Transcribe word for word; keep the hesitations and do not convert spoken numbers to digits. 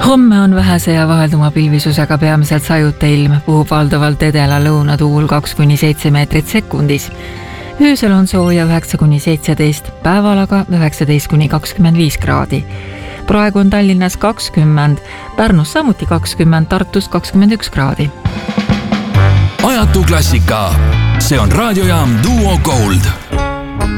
Homme on vähese ja vahelduma pilvisusega peamiselt sajuta ilm, puhub valdavalt edela lõuna tuul kaks kuni seitse meetrit sekundis. Öösel on sooja üheksa kuni seitseteist, päeval aga üheksateist kuni kakskümmend viis kraadi. Praegu on Tallinnas kakskümmend, Pärnus samuti kakskümmend, Tartus kakskümmend üks kraadi. Ajatu klassika. See on raadiojaam Duo Gold.